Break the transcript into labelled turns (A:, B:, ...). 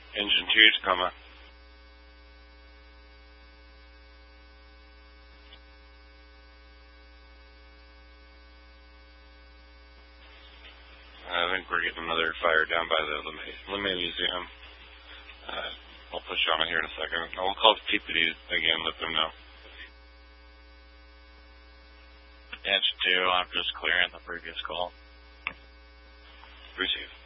A: Engine 2 Tacoma. I think we're getting another fire down by the LeMay Museum. I'll push on it here in a second. I'll call the TPD again, let them know.
B: Engine 2, I'm just clearing the previous call.
A: Receive.